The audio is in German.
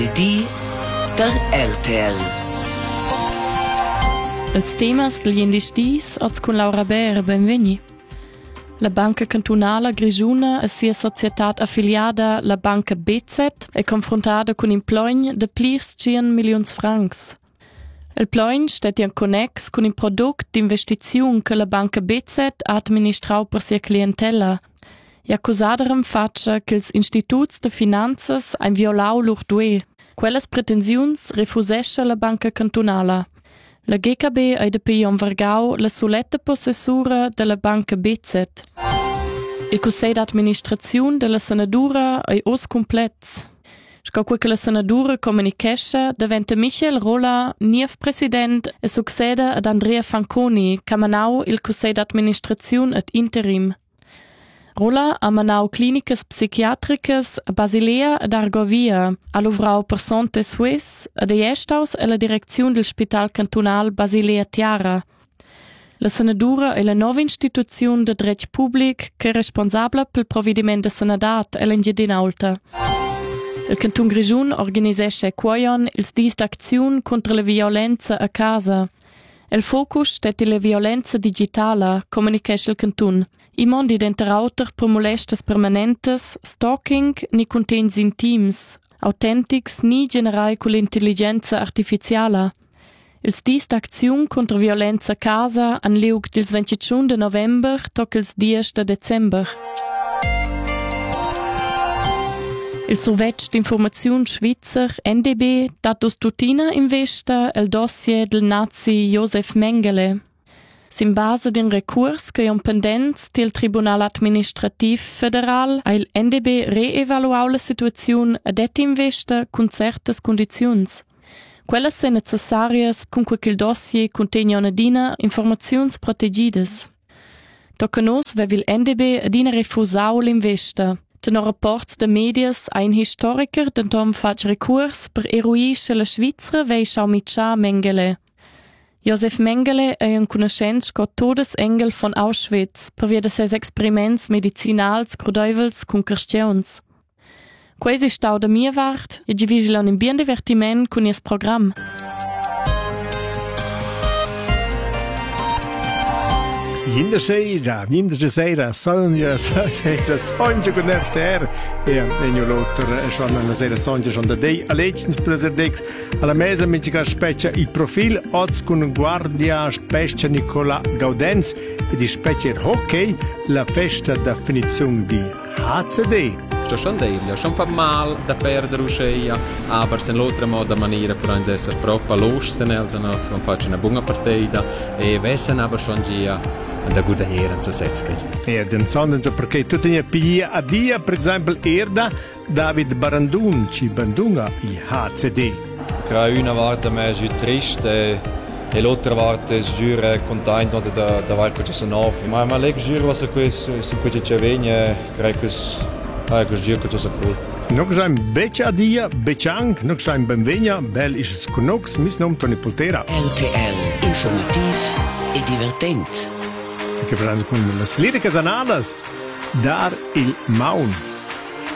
Die der RTL. Els temas degli indistis oz con Laura Ber, benveni. La Banca Cantunala Grigiuna e sia societat affiliada la Banca BZ è confrontata con un ploign de plirs 100 milions francs. Il ploign stet in connex con un product d'investiziun che la Banca BZ ha administrau per sia clientela. E accusaderem faccia che ils instituts de finanzas han violau lur due. Quelles pretensiuns refusesce la Banca Cantunala. La GKB ha dapi envergau la soletta possessura della Banca BZ. Il Consiglio d'Administrazione della Senadura è os complets. Sco che la Senadura comunicesce diventa Michael Rolla niev president e succeda ad Andrea Fanconi, che manau il Consiglio d'Administrazione ad interim. Rolla ha manau clinicas psichiatricas a Basilea ed Argovia, ha luvrau per Sonte Suez ed estaus e la direzione del Spital Cantonal Basilea Tiara. La Senadura è la nova istituzione de dret public che è responsabile pel provvedimento de Senadat e l'Engiadina Alta. Il Canton Grigiun organisesce quoion ils dis d'aczione contro la violenza a casa. Il focus steht la violenza digitala, comunicesce il Canton. I mondi denterauter per molestas permanentes, stalking ni contents intims, autentics ni generai con l'intelligenza artificiala. Ils dis d'acziun contra violenza a casa han liug dils 21 de november toc ils 10 de december. Il Survetsch d'Informaziun Svizzer NDB datus tutina investa il dossier del nazi Josef Mengele. Sin base d'un recurs che è un pendents del Tribunal Administrativ Federal ha il NDB reevaluau la situazione ed et investa con certas condiziuns. Quellas se necessarias con quel dossier contegna un'adina informaziuns protegidas. Tocca nos vevi il NDB adina refusau l'investa. Tenor rapports de medias ha un historiker dentom fac recurs per eruisce la Svizra vei schaumitschà Mengele. Josef Mengele è un conoscent co Todesengel von Auschwitz per via de ses experiments medicinals crudeuvels con carstiuns. Quasi stau da mia vart e gi vigilan in bien divertiment con ies program. Jinda sera, sonja con RTR e io l'autor schon la sera sonja schon da dei allegens preserdec alla mesa mitica speccia il profil oz con guardia speccia Nicola Gaudenz e di speccia hockey la festa da finizione di HCD. Schon delia, schon fa mal da perdere usceia, aber sen l'altra moda maniera per uns esser proprio los sen els non faccio una buona partita e vessen aber schon gia da guda heren se setske. E den sonden so perché tutti ne pia a dia per esempio erda David Barandun ci bandunga I HCD. Cra una volta me giù triste e l'altra volta giù contento da varco ci sono ma leg giù was questo su cui ci viene credo che giù che cosa qui. Nog zijn beetje a dia, beciang, nog zijn benvenia, bel is es conox, mis nom Tony Poltera. RTL, informativ e divertent. Che faranno con las liricas analas, dar il maun.